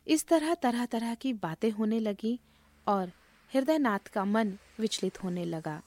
इस तरह तरह तरह की बातें होने लगी और हृदयनाथ का मन विचलित होने लगा।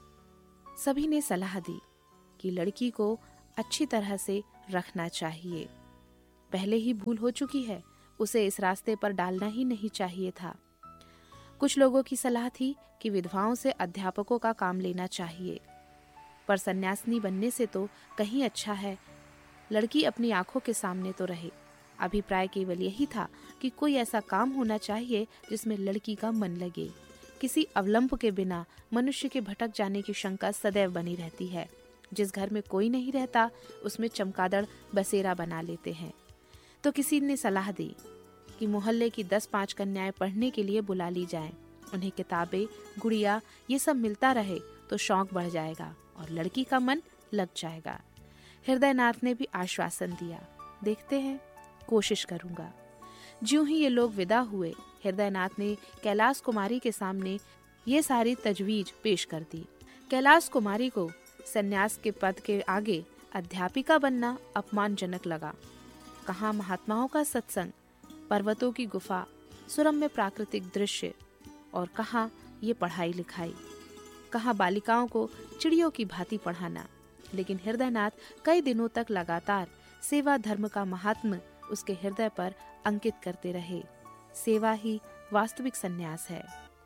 सभी ने सलाह दी कि लड़की को अच्छी तरह से रखना चाहिए। पहले ही भूल हो चुकी है, उसे इस रास्ते पर डालना ही नहीं चाहिए था। कुछ लोगों की सलाह थी कि विधवाओं से अध्यापकों का काम लेना चाहिए, पर सन्यासिनी बनने से तो कहीं अच्छा है लड़की अपनी आंखों के सामने तो रहे। अभिप्राय केवल यही था कि कोई ऐसा काम होना चाहिए जिसमें लड़की का मन लगे। किसी अवलंब के बिना मनुष्य के भटक जाने की शंका सदैव बनी रहती है। जिस घर में कोई नहीं रहता उसमें चमगादड़ बसेरा बना लेते हैं। तो किसी ने सलाह दी कि मोहल्ले की 10-5 कन्याएं पढ़ने के लिए बुला ली जाएं। उन्हें किताबें, गुड़िया ये सब मिलता रहे तो शौक बढ़ जाएगा और लड़की का मन लग जाएगा। हृदयनाथ ने भी आश्वासन दिया, देखते हैं, कोशिश करूंगा। ज्यों ही ये लोग विदा हुए, हृदयनाथ ने कैलाश कुमारी के सामने ये सारी तजवीज पेश कर दी। कैलाश कुमारी को सन्यास के पद के आगे अध्यापिका बनना अपमानजनक लगा। कहाँ महात्माओं का सत्संग, पर्वतों की गुफा, सुरम्य प्राकृतिक दृश्य, और कहाँ ये पढ़ाई लिखाई, कहाँ बालिकाओं को चिड़ियों की भांति पढ़ाना। लेकिन हृदयनाथ कई दिनों तक लगातार सेवा धर्म का महात्म उसके हृदय पर अंकित करते रहे। सेवा ही वास्तविक सन्यास है।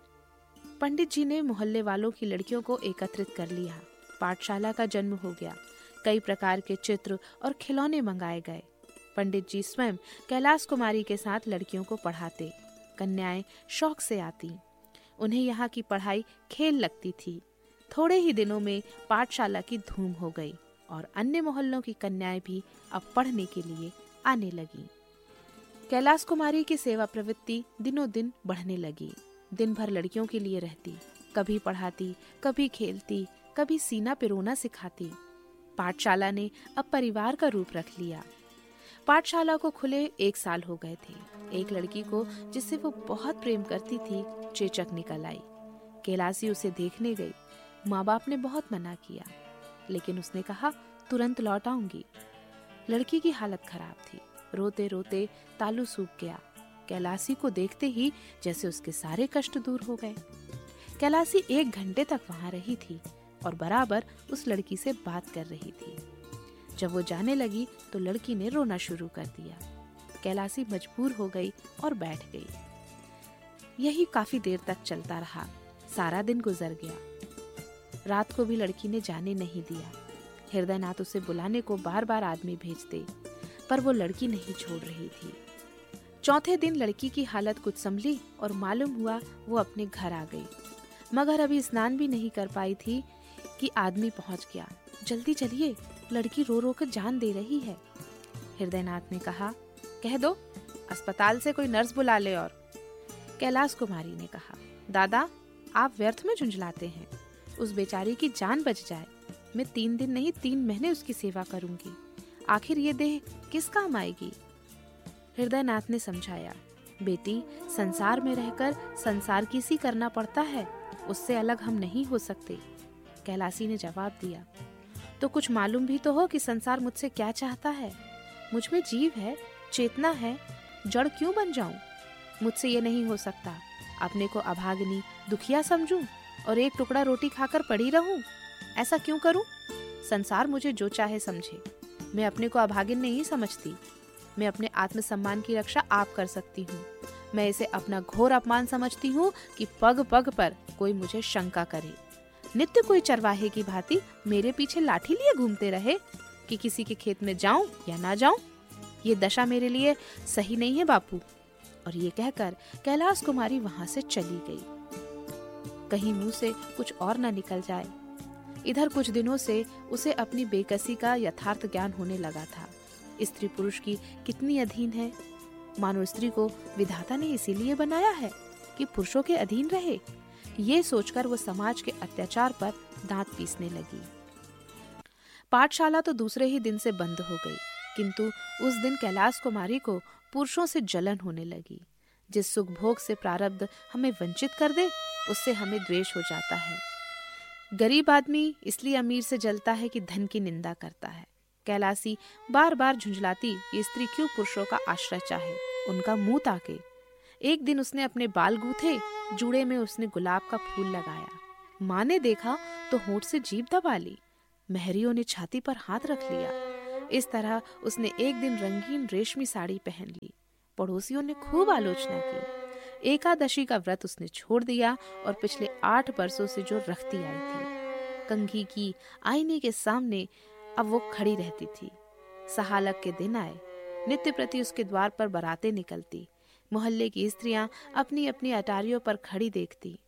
पंडित जी ने मोहल्ले वालों की लड़कियों को एकत्रित कर लिया। पाठशाला का जन्म हो गया। कई प्रकार के चित्र और खिलौने मंगाए गए। पंडित जी स्वयं कैलाश कुमारी के साथ लड़कियों को पढ़ाते। कन्याएं शौक से आती। उन्हें यहाँ की पढ़ाई खेल लगती थी। थोड़े ही दिनों में पाठशाला की धूम हो गई और अन्य मोहल्लों की कन्याएं भी अब पढ़ने के लिए आने लगी। कैलाश कुमारी की सेवा प्रवृत्ति दिनों दिन बढ़ने लगी। दिन भर लड़कियों के लिए रहती, कभी पढ़ाती, कभी खेलती, कभी सीना पिरोना सिखाती। पाठशाला ने अब परिवार का रूप रख लिया। पाठशाला को खुले 1 साल हो गए थे। एक लड़की को जिससे वो बहुत प्रेम करती थी चेचक निकल आई। कैलाशी उसे देखने गई। माँ बाप ने बहुत मना किया, लेकिन उसने कहा तुरंत लौट आऊंगी। लड़की की हालत खराब थी। रोते रोते तालू सूख गया। कैलाशी को देखते ही जैसे उसके सारे कष्ट दूर हो गए। कैलाशी 1 घंटे तक वहां रही थी और बराबर उस लड़की से बात कर रही थी। जब वो जाने लगी तो लड़की ने रोना शुरू कर दिया। कैलाशी मजबूर हो गई और बैठ गई। यही काफी देर तक चलता रहा। सारा दिन गुजर गया। रात को भी लड़की ने जाने नहीं दिया। हृदयनाथ उसे बुलाने को बार बार आदमी भेजते, पर वो लड़की नहीं छोड़ रही थी। चौथे दिन लड़की की हालत कुछ संभली और मालूम हुआ वो अपने घर आ गई। मगर अभी स्नान भी नहीं कर पाई थी कि आदमी पहुंच गया। जल्दी चलिए, लड़की रो रो कर जान दे रही है। हृदयनाथ ने कहा, कह दो अस्पताल से कोई नर्स बुला ले। और कैलाश कुमारी ने कहा, दादा आप व्यर्थ में झुंझलाते हैं। उस बेचारी की जान बच जाए। मैं 3 दिन नहीं 3 महीने उसकी सेवा करूंगी। आखिर ये देह किस काम आएगी। हृदयनाथ ने समझाया, बेटी संसार में रहकर संसार की सी करना पड़ता है, उससे अलग हम नहीं हो सकते। कैलाशी ने जवाब दिया, तो कुछ मालूम भी तो हो कि संसार मुझसे क्या चाहता है। मुझ में जीव है, चेतना है, जड़ क्यों बन जाऊं। मुझसे ये नहीं हो सकता। अपने को अभागिनी दुखिया समझूं और एक टुकड़ा रोटी खाकर पड़ी रहूं। ऐसा क्यों करूं। संसार मुझे जो चाहे समझे, मैं अपने को अभागिन नहीं समझती। मैं अपने आत्मसम्मान की रक्षा आप कर सकती हूँ। मैं इसे अपना घोर अपमान समझती हूँ कि पग पग पर कोई मुझे शंका करे। नित्य कोई चरवाहे की भांति मेरे पीछे लाठी लिए घूमते रहे कि किसी के खेत में जाऊं या ना जाऊं। ये दशा मेरे लिए सही नहीं है बापू। और ये कहकर कैलाश कुमारी वहां से चली गई। कहीं मुंह से कुछ और न निकल जाए। इधर कुछ दिनों से उसे अपनी बेकसी का यथार्थ ज्ञान होने लगा था। स्त्री पुरुष की कितनी अधीन है। मानो स्त्री को विधाता ने इसीलिए बनाया है कि पुरुषों के अधीन रहे। ये सोचकर वो समाज के अत्याचार पर दांत पीसने लगी। पाठशाला तो दूसरे ही दिन से बंद हो गई, किंतु उस दिन कैलाश कुमारी को पुरुषों से जलन होने लगी। जिस सुख भोग से प्रारब्ध हमें वंचित कर दे, उससे हमें द्वेष हो जाता है। गरीब आदमी इसलिए अमीर से जलता है कि धन की निंदा करता है। कैलाशी बार बार झुंझलाती कि स्त्री क्यों पुरुषों का आश्रय चाहे। उनका मुंह ताके। एक दिन उसने अपने बाल गूथे, जूड़े में उसने गुलाब का फूल लगाया। माँ ने देखा तो होंठ से जीभ दबा ली। महरियों ने छाती पर हाथ रख लिया। इस तरह उसने एक दिन रंगीन रेशमी साड़ी पहन ली। पड़ोसियों ने खूब आलोचना की। एकादशी का व्रत उसने छोड़ दिया और पिछले 8 बरसों से जो रखती आई थी, कंघी की आईने के सामने अब वो खड़ी रहती थी। सहालक के दिन आए, नित्य प्रति उसके द्वार पर बारातें निकलती। मोहल्ले की स्त्रियां अपनी अपनी अटारियों पर खड़ी देखती।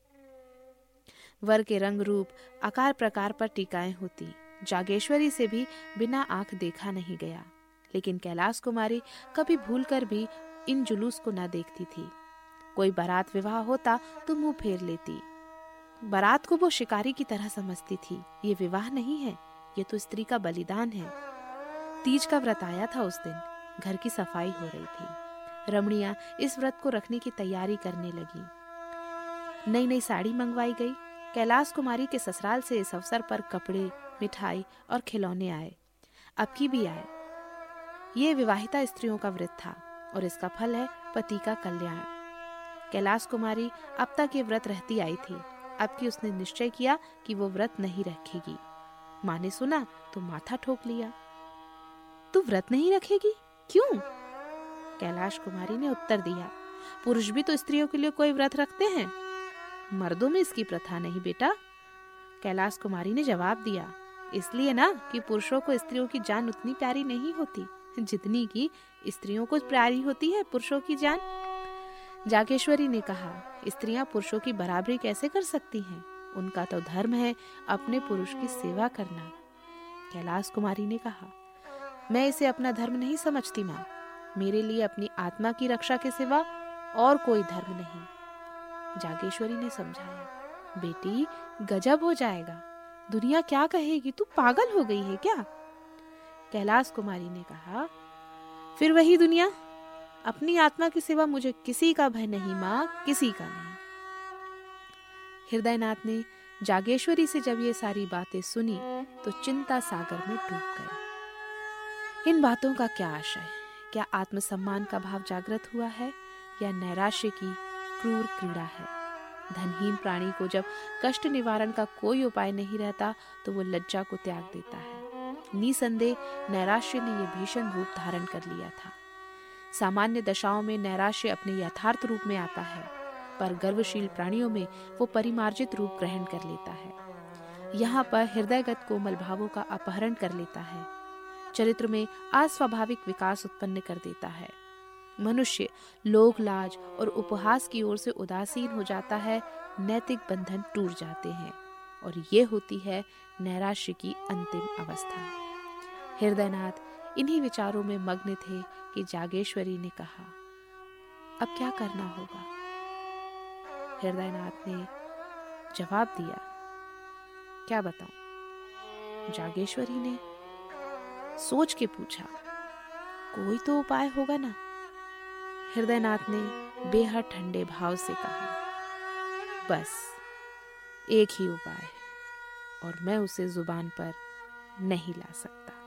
वर के रंग रूप आकार प्रकार पर टीकाएं होती। जागेश्वरी से भी बिना आंख देखा नहीं गया, लेकिन कैलाश कुमारी कभी भूलकर भी इन जुलूस को न देखती थी। कोई बारात विवाह होता तो मुंह फेर लेती। बारात को वो शिकारी की तरह समझती थी। ये विवाह नहीं है, ये तो स्त्री का बलिदान है। तीज का व्रत आया था। उस दिन घर की सफाई हो रही थी। रमणियां इस व्रत को रखने की तैयारी करने लगी। नई नई साड़ी मंगवाई गई। कैलाश कुमारी के ससुराल से इस अवसर पर कपड़े, मिठाई और खिलौने आए। अब की भी आए। ये विवाहिता स्त्रियों का व्रत था और इसका फल है पति का कल्याण। कैलाश कुमारी अब तक ये व्रत रहती आई थी। अब की उसने निश्चय किया कि वो व्रत नहीं रखेगी। माँ ने सुना तो माथा ठोक लिया। तू व्रत नहीं रखेगी? क्यों? कैलाश कुमारी ने उत्तर दिया, पुरुष भी तो स्त्रियों के लिए कोई व्रत रखते हैं, मर्दों में इसकी प्रथा नहीं बेटा। कैलाश कुमारी ने जवाब दिया, इसलिए ना कि पुरुषों को स्त्रियों की जान उतनी प्यारी नहीं होती जितनी की स्त्रियों को प्यारी होती है पुरुषों की जान। जागेश्वरी ने कहा, स्त्रियां पुरुषों की बराबरी कैसे कर सकती हैं? उनका तो धर्म है अपने पुरुष की सेवा करना। कैलाश कुमारी ने कहा, मैं इसे अपना धर्म नहीं समझती माँ। मेरे लिए अपनी आत्मा की रक्षा के सिवा और कोई धर्म नहीं। जागेश्वरी ने समझाया, बेटी गजब हो जाएगा, दुनिया क्या कहेगी, तू पागल हो गई है क्या? कैलाश कुमारी ने कहा, फिर वही दुनिया। अपनी आत्मा की सिवा मुझे किसी का भय नहीं माँ, किसी का नहीं। हृदयनाथ ने जागेश्वरी से जब ये सारी बातें सुनी तो चिंता सागर में डूब गए। इन बातों का क्या आशय? क्या आत्मसम्मान का भाव जागृत हुआ है या नैराश्य की क्रूर क्रीड़ा है? धनहीन प्राणी को जब कष्ट निवारण का कोई उपाय नहीं रहता तो वो लज्जा को त्याग देता है। निसंदेह नैराश्य ने यह भीषण रूप धारण कर लिया था। सामान्य दशाओं में नैराश्य अपने यथार्थ रूप में आता है, पर गर्वशील प्राणियों में वो परिमार्जित रूप ग्रहण कर लेता है। यहाँ पर हृदयगत कोमल भावों का अपहरण कर लेता है, चरित्र में अस्वाभाविक विकास उत्पन्न कर देता है। मनुष्य लोभ, लाज और उपहास की ओर से उदासीन हो जाता है, नैतिक बंधन टूट जाते हैं और ये होती है नैराश्य की अंतिम अवस्था। हृदयनाथ इन्हीं विचारों में मग्न थे कि जागेश्वरी ने कहा, अब क्या करना होगा? हृदयनाथ ने जवाब दिया, क्या बताऊं? जागेश्वरी ने सोच के पूछा, कोई तो उपाय होगा ना? हृदयनाथ ने बेहद ठंडे भाव से कहा, बस एक ही उपाय है और मैं उसे जुबान पर नहीं ला सकता।